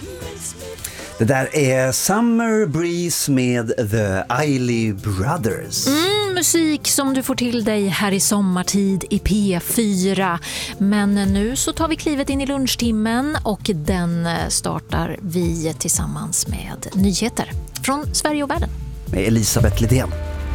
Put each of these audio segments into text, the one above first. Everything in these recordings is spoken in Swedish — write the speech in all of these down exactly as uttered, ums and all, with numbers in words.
Det där är Summer Breeze med The Isley Brothers. Mm, musik som du får till dig här i sommartid i P fyra. Men nu så tar vi klivet in i lunchtimmen och den startar vi tillsammans med nyheter från Sverige och världen. Med Elisabeth Lidén.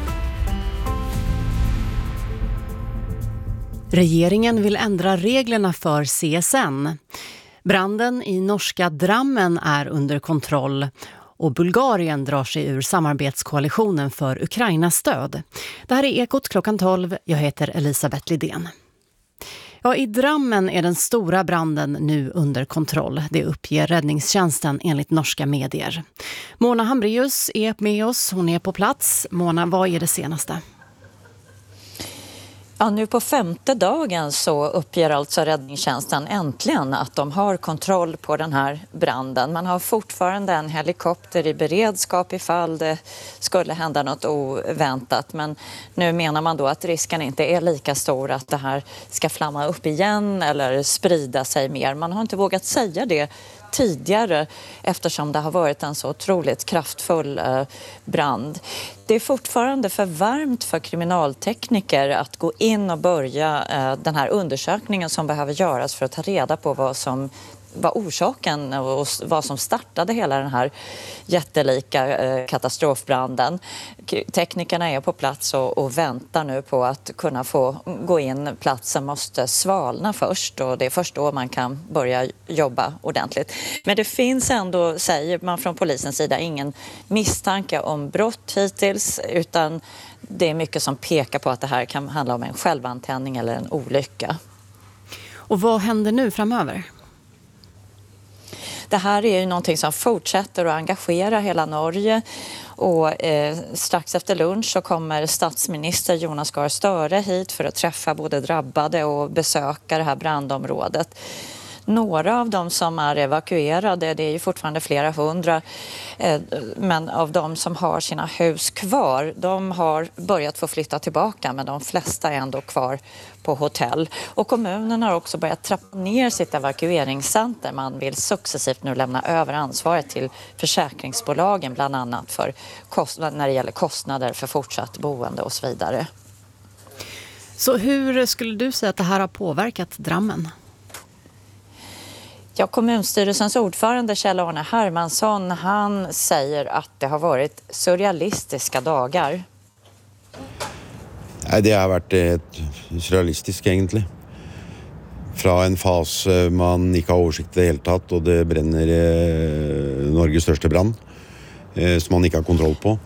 Regeringen vill ändra reglerna för C S N. Branden i norska Drammen är under kontroll och Bulgarien drar sig ur samarbetskoalitionen för Ukrainas stöd. Det här är Ekot klockan tolv. Jag heter Elisabeth Lidén. Ja, i Drammen är den stora branden nu under kontroll. Det uppger räddningstjänsten enligt norska medier. Mona Hambrius är med oss. Hon är på plats. Mona, vad är det senaste? Ja, nu på femte dagen så uppger alltså räddningstjänsten äntligen att de har kontroll på den här branden. Man har fortfarande en helikopter i beredskap ifall det skulle hända något oväntat. Men nu menar man då att risken inte är lika stor att det här ska flamma upp igen eller sprida sig mer. Man har inte vågat säga det tidigare eftersom det har varit en så otroligt kraftfull eh, brand. Det är fortfarande för varmt för kriminaltekniker att gå in och börja eh, den här undersökningen som behöver göras för att ta reda på vad som var orsaken och vad som startade hela den här jättelika eh, katastrofbranden. Teknikerna är på plats och, och väntar nu på att kunna få gå in. Platsen måste svalna först och det är först då man kan börja jobba ordentligt. Men det finns ändå, säger man från polisens sida, ingen misstanke om brott hittills, utan det är mycket som pekar på att det här kan handla om en självantändning eller en olycka. Och vad händer nu framöver? Det här är ju någonting som fortsätter att engagera hela Norge och eh, strax efter lunch så kommer statsminister Jonas Gahr Støre hit för att träffa både drabbade och besöka det här brandområdet. Några av dem som är evakuerade, det är ju fortfarande flera hundra, eh, men av de som har sina hus kvar, de har börjat få flytta tillbaka, men de flesta är ändå kvar på hotell. Och kommunen har också börjat trappa ner sitt evakueringscenter. Man vill successivt nu lämna över ansvaret till försäkringsbolagen, bland annat för kost- när det gäller kostnader för fortsatt boende och så vidare. Så hur skulle du säga att det här har påverkat Drammen? Ja, kommunstyrelsens ordförande Kjell-Arne Hermansson, han säger att det har varit surrealistiska dagar. Nej, det har varit ett surrealistiskt egentligen. Från en fas man inte har översikt i helt tatt och det bränner eh, Norges största brand eh, som man inte har kontroll på.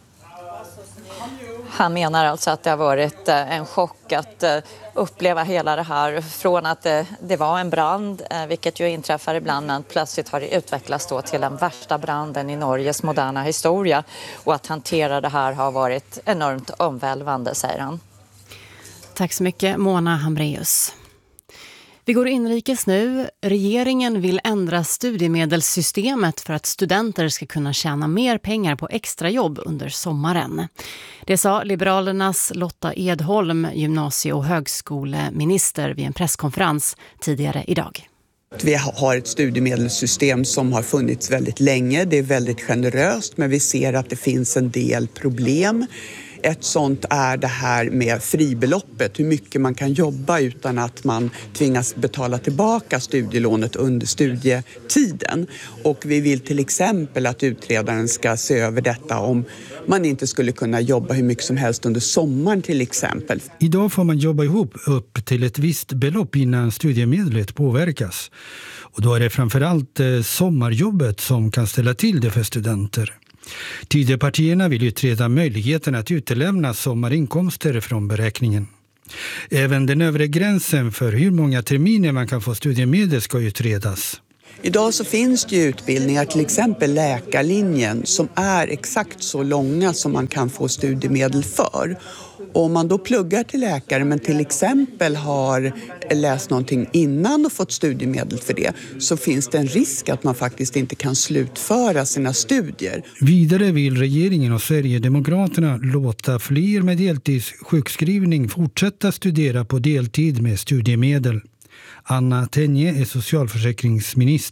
Han menar alltså att det har varit en chock att uppleva hela det här från att det, det var en brand, vilket ju inträffar ibland, men plötsligt har det utvecklats då till den värsta branden i Norges moderna historia, och att hantera det här har varit enormt omvälvande, säger han. Tack så mycket, Mona Hambrius. Vi går inrikes nu. Regeringen vill ändra studiemedelssystemet för att studenter ska kunna tjäna mer pengar på extrajobb under sommaren. Det sa Liberalernas Lotta Edholm, gymnasie- och högskoleminister, vid en presskonferens tidigare idag. Vi har ett studiemedelssystem som har funnits väldigt länge. Det är väldigt generöst, men vi ser att det finns en del problem. Ett sånt är det här med fribeloppet, hur mycket man kan jobba utan att man tvingas betala tillbaka studielånet under studietiden. Och vi vill till exempel att utredaren ska se över detta om man inte skulle kunna jobba hur mycket som helst under sommaren till exempel. Idag får man jobba ihop upp till ett visst belopp innan studiemedlet påverkas. Och då är det framförallt sommarjobbet som kan ställa till det för studenter. Tidöpartierna vill utreda möjligheten att utelämna sommarinkomster från beräkningen. Även den övre gränsen för hur många terminer man kan få studiemedel ska utredas. Idag så finns det ju utbildningar, till exempel läkarlinjen, som är exakt så långa som man kan få studiemedel för. Och om man då pluggar till läkare men till exempel har läst någonting innan och fått studiemedel för det, så finns det en risk att man faktiskt inte kan slutföra sina studier. Vidare vill regeringen och Sverigedemokraterna låta fler med deltidssjukskrivning fortsätta studera på deltid med studiemedel. Anna Tenje är socialförsäkringsminister.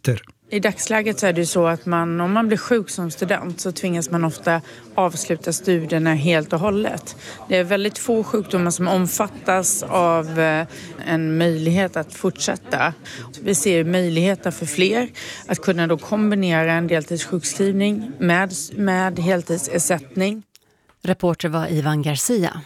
I dagsläget så är det så att man, om man blir sjuk som student så tvingas man ofta avsluta studierna helt och hållet. Det är väldigt få sjukdomar som omfattas av en möjlighet att fortsätta. Vi ser möjligheter för fler att kunna då kombinera en deltidssjukskrivning med, med heltidsersättning. Reporter var Ivan Garcia.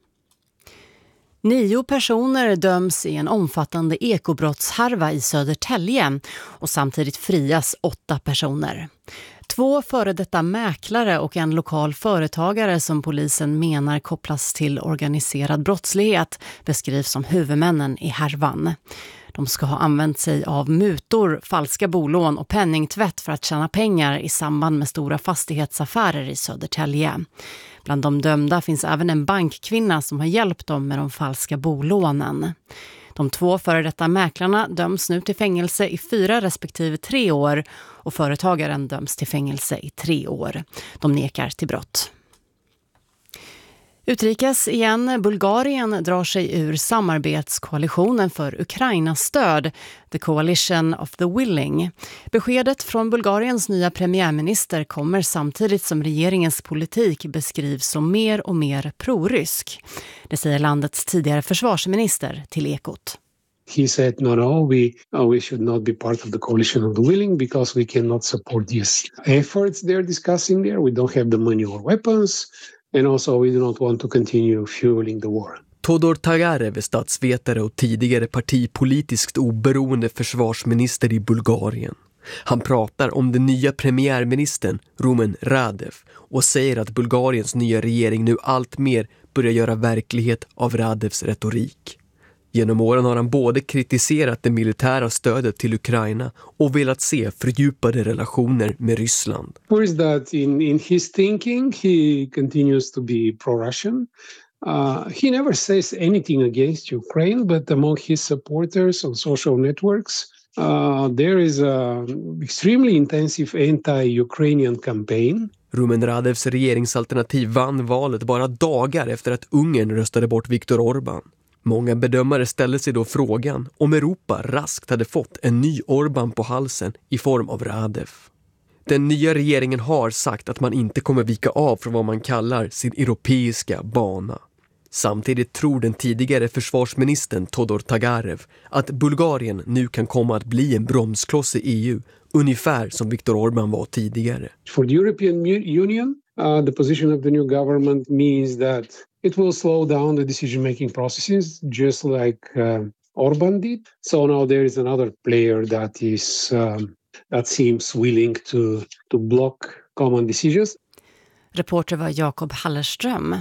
Nio personer döms i en omfattande ekobrottshärva i Södertälje och samtidigt frias åtta personer. Två före detta mäklare och en lokal företagare som polisen menar kopplas till organiserad brottslighet beskrivs som huvudmännen i härvan. De ska ha använt sig av mutor, falska bolån och penningtvätt för att tjäna pengar i samband med stora fastighetsaffärer i Södertälje. Bland de dömda finns även en bankkvinna som har hjälpt dem med de falska bolånen. De två före detta mäklarna döms nu till fängelse i fyra respektive tre år och företagaren döms till fängelse i tre år. De nekar till brott. Utrikes igen, Bulgarien drar sig ur samarbetskoalitionen för Ukrainas stöd, The Coalition of the Willing. Beskedet från Bulgariens nya premiärminister kommer samtidigt som regeringens politik beskrivs som mer och mer prorysk. Det säger landets tidigare försvarsminister till Ekot. He said, no, no, we, uh, we should not be part of the coalition of the willing because we cannot support these efforts they're discussing there. We don't have the money or weapons. And also we do not want to continue fueling the war. Todor Tagarev är statsvetare och tidigare partipolitiskt oberoende försvarsminister i Bulgarien. Han pratar om den nya premiärministern Rumen Radev och säger att Bulgariens nya regering nu allt mer börjar göra verklighet av Radevs retorik. Genom åren har han både kritiserat det militära stödet till Ukraina och velat se fördjupade relationer med Ryssland. First that in, in his thinking he continues to be pro-Russian. Uh, he never says anything against Ukraine, but among his supporters on social networks uh, there is a extremely intensive anti-Ukrainian campaign. Rumen Radevs regeringsalternativ vann valet bara dagar efter att Ungern röstade bort Viktor Orbán. Många bedömare ställde sig då frågan om Europa raskt hade fått en ny Orbán på halsen i form av Radev. Den nya regeringen har sagt att man inte kommer vika av från vad man kallar sin europeiska bana. Samtidigt tror den tidigare försvarsministern Todor Tagarev att Bulgarien nu kan komma att bli en bromskloss i E U, ungefär som Viktor Orbán var tidigare. For the European Union, uh, the position of the new government means that it will slow down the decision-making processes, just like uh, Orbán did. So now there is another player that is um, that seems willing to to block common decisions. Reporter var Jakob Hallerström.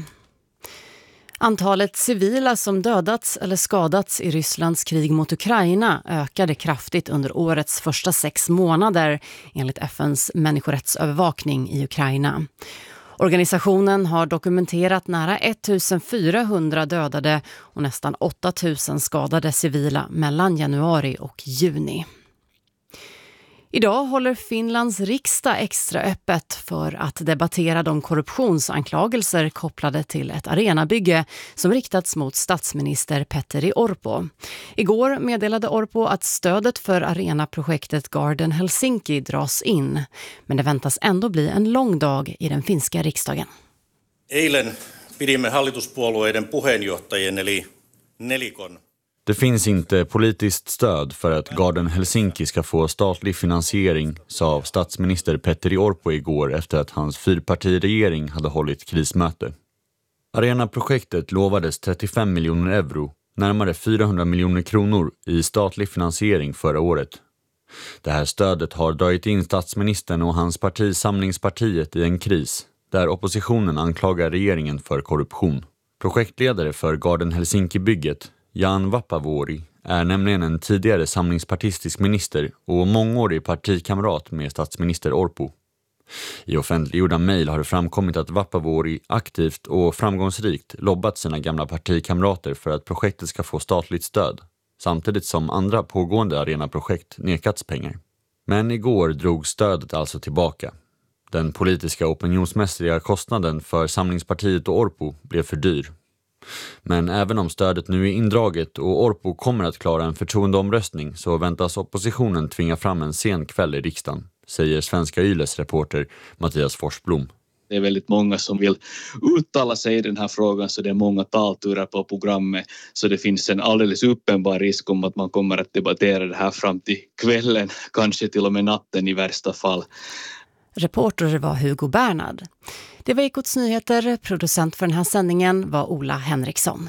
Antalet civila som dödats eller skadats i Rysslands krig mot Ukraina ökade kraftigt under årets första sex månader enligt F N:s människorättsövervakning i Ukraina. Organisationen har dokumenterat nära ettusensfyrahundra dödade och nästan åtta tusen skadade civila mellan januari och juni. Idag håller Finlands riksdag extra öppet för att debattera de korruptionsanklagelser kopplade till ett arenabygge som riktats mot statsminister Petteri Orpo. Igår meddelade Orpo att stödet för arenaprojektet Garden Helsinki dras in, men det väntas ändå bli en lång dag i den finska riksdagen. Eilen pidimme hallituspuolueiden puheenjohtajien eli nelikon. Det finns inte politiskt stöd för att Garden Helsinki ska få statlig finansiering, sa statsminister Petteri Orpo igår efter att hans fyrpartiregering hade hållit krismöte. Arenaprojektet lovades trettiofem miljoner euro, närmare fyrahundra miljoner kronor i statlig finansiering förra året. Det här stödet har dragit in statsministern och hans parti Samlingspartiet i en kris, där oppositionen anklagar regeringen för korruption. Projektledare för Garden Helsinki-bygget, Jan Vapaavuori, är nämligen en tidigare samlingspartistisk minister och mångårig partikamrat med statsminister Orpo. I offentliggjorda mejl har det framkommit att Vapaavuori aktivt och framgångsrikt lobbat sina gamla partikamrater för att projektet ska få statligt stöd, samtidigt som andra pågående arenaprojekt nekats pengar. Men igår drog stödet alltså tillbaka. Den politiska opinionsmässiga kostnaden för Samlingspartiet och Orpo blev för dyr. Men även om stödet nu är indraget och Orpo kommer att klara en förtroendeomröstning så väntas oppositionen tvinga fram en sen kväll i riksdagen, säger Svenska Yles reporter Mattias Forsblom. Det är väldigt många som vill uttala sig i den här frågan, så det är många talturer på programmet. Så det finns en alldeles uppenbar risk om att man kommer att debattera det här fram till kvällen, kanske till och med natten i värsta fall. Reporter var Hugo Bernhard. Det var Ekots nyheter. Producent för den här sändningen var Ola Henriksson.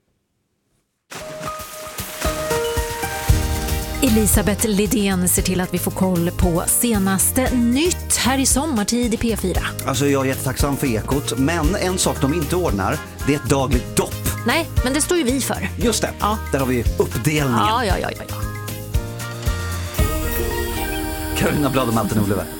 Elisabeth Lidén ser till att vi får koll på senaste nytt här i sommartid i P fyra. Alltså jag är jättetacksam för Ekot, men en sak de inte ordnar, det är ett dagligt dopp. Nej, men det står ju vi för. Just det, ja. Där har vi uppdelningen. Ja, ja, ja, ja. Carolina Blad och Malte Nordlöf.